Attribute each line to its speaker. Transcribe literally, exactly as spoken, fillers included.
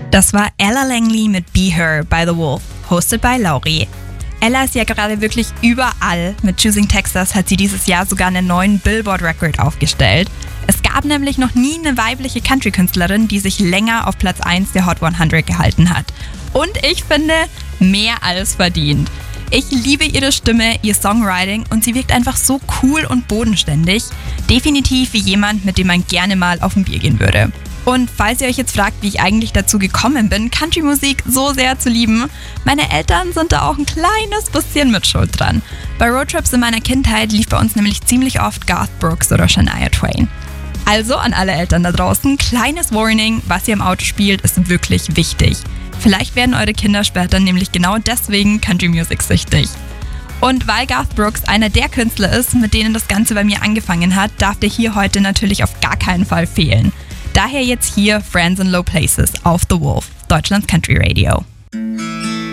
Speaker 1: Das war Ella Langley mit Be Her by The Wolf, hosted by Lauri. Ella ist ja gerade wirklich überall. Mit Choosing Texas hat sie dieses Jahr sogar einen neuen Billboard-Record aufgestellt. Es gab nämlich noch nie eine weibliche Country-Künstlerin, die sich länger auf Platz eins der Hot hundert gehalten hat. Und ich finde, mehr als verdient. Ich liebe ihre Stimme, ihr Songwriting und sie wirkt einfach so cool und bodenständig. Definitiv wie jemand, mit dem man gerne mal auf ein Bier gehen würde. Und falls ihr euch jetzt fragt, wie ich eigentlich dazu gekommen bin, Country-Musik so sehr zu lieben, meine Eltern sind da auch ein kleines bisschen mit Schuld dran. Bei Roadtrips in meiner Kindheit lief bei uns nämlich ziemlich oft Garth Brooks oder Shania Twain. Also an alle Eltern da draußen, kleines Warning, was ihr im Auto spielt, ist wirklich wichtig. Vielleicht werden eure Kinder später nämlich genau deswegen Country-Music süchtig. Und weil Garth Brooks einer der Künstler ist, mit denen das Ganze bei mir angefangen hat, darf der hier heute natürlich auf gar keinen Fall fehlen. Daher jetzt hier Friends in Low Places auf The Wolf, Deutschlands Country Radio.